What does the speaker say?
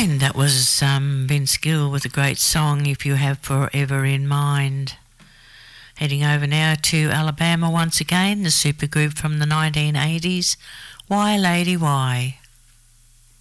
And that was Vince Gill with a great song, If You Have Forever in Mind. Heading over now to Alabama once again, the supergroup from the 1980s, Why Lady Why.